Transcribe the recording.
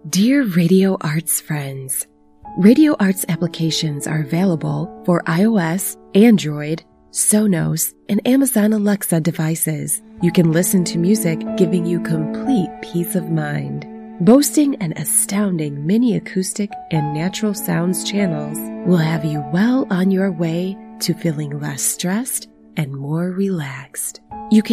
Dear Radio Arts friends, Radio Arts applications are available for iOS, Android, Sonos, and Amazon Alexa devices. You can listen to music giving you complete peace of mind. Boasting an astounding mini acoustic and natural sounds channels will have you well on your way to feeling less stressed and more relaxed. You can